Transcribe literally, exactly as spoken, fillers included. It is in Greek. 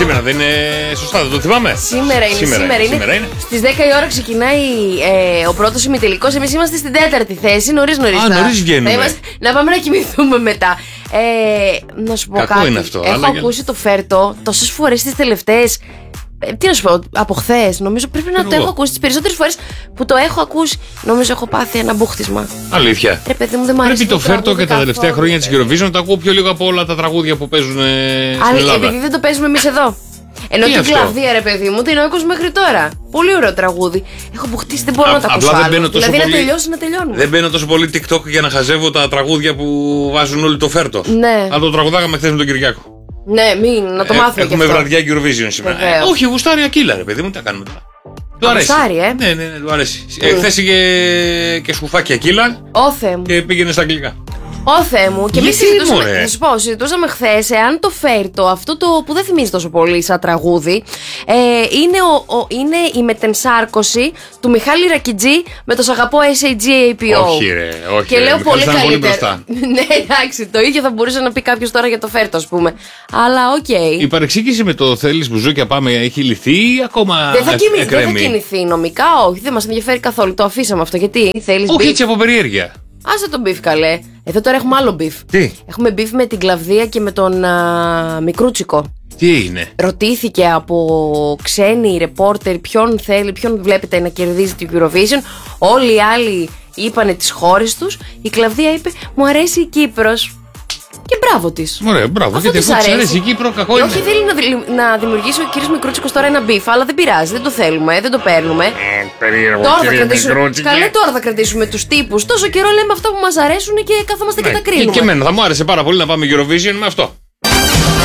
σήμερα δεν είναι σωστά, δεν το θυμάμαι. Σήμερα είναι, σήμερα, σήμερα είναι. είναι. είναι. Στις δέκα η ώρα ξεκινάει ε, ο πρώτος ημιτελικός. Εμείς είμαστε στην τέταρτη θέση, νωρίς νωρίς. Α, νωρίς βγαίνουμε. Είμαστε, να πάμε να κοιμηθούμε μετά. Ε, να σου πω Κακό κάτι. Είναι αυτό, Έχω ακούσει για... το Φέρτο τόσες φορές τις τελευταίες. Ε, τι να σου πω, από χθες. Νομίζω πρέπει να το έχω ακούσει τις περισσότερες φορές που το έχω ακούσει. Νομίζω έχω πάθει ένα μπούχτισμα. Αλήθεια. Ρε παιδί μου, δεν μ' αρέσει. Πρέπει το Φέρτο και τα τελευταία χρόνια της Eurovision το ακούω πιο λίγο από όλα τα τραγούδια που παίζουν ε, στην Ελλάδα. Επειδή δεν το παίζουμε εμείς εδώ. Ενώ την κλαδία, ρε παιδί μου, την άκουσα μέχρι τώρα. Πολύ ωραίο τραγούδι. Έχω μπουχτίσει, δεν μπορώ Α, να τα ακούσω. Απλά δεν μπαίνω τόσο δηλαδή πολύ... να τελειώσει, να τελειώνουμε. Δεν μπαίνω τόσο πολύ TikTok για να χαζεύω τα τραγούδια που βάζουν όλοι το Φέρτο. Ναι. Αλλά το τραγουδάγαμε χθες με τον Κυριάκο. Ναι, μην, να το ε, μάθουμε. Έχουμε βραδιά Eurovision σήμερα. Ε, όχι, γουστάρει Ακύλα, ρε παιδί μου, τι θα κάνουμε τώρα. Του αρέσει. Γουστάρει, ε. Ναι, ναι, ναι, του αρέσει. Mm. Ε, χθες είχε και σκουφάκι Ακύλα. Ω Θεέ μου. Και πήγαινε στα αγγλικά. Ω Θεέ μου, και εμείς συζητούσαμε, θα σου πω, συζητούσαμε χθες εάν το Φέρτο, αυτό το που δεν θυμίζει τόσο πολύ σαν τραγούδι, ε, είναι, ο, ο, είναι η μετενσάρκωση του Μιχάλη Ρακιτζή με το «Σ' αγαπώ ες έι τζι έι πι ο». Όχι ρε, όχι και ρε, λέω πολύ πολύ καλύτερα. Ναι, εντάξει, το ίδιο θα μπορούσε να πει κάποιος τώρα για το Φέρτο, ας πούμε. Αλλά οκ. Okay. Η παρεξήγηση με το «Θέλεις μπουζούκια πάμε» έχει λυθεί ή ακόμα δεν θα, εκ, δεν θα κινηθεί νομικά, όχι, δεν μας ενδιαφέρει καθόλου. Το αφήσαμε αυτό, γιατί θέλεις. Όχι, έτσι από περιέργεια. Άσε τον μπιφ καλέ. Εδώ τώρα έχουμε άλλο μπιφ. Τι? Έχουμε μπιφ με την Κλαβδία και με τον α, Μικρούτσικο. Τι έγινε? Ρωτήθηκε από ξένοι ρεπόρτερ ποιον θέλει, ποιον βλέπετε να κερδίζει την Eurovision. Όλοι οι άλλοι είπανε τις χώρες τους. Η Κλαβδία είπε μου αρέσει η Κύπρος. Και μπράβο της. Ωραία, μπράβο. Αυτό γιατί αφού της αρέσει η Κύπρο, κακό είναι. Όχι, θέλει να, δη, να δημιουργήσει ο κύριος Μικρούτσικος τώρα ένα μπιφ, αλλά δεν πειράζει, δεν το θέλουμε, δεν το παίρνουμε. Ε, περίεργο, τώρα θα κρατήσουμε. Καλέ, τώρα θα κρατήσουμε τους τύπους. Τόσο καιρό λέμε αυτά που μας αρέσουν και καθόμαστε ναι, και τα κρίνουμε. Και, και εμένα θα μου άρεσε πάρα πολύ να πάμε Eurovision με αυτό.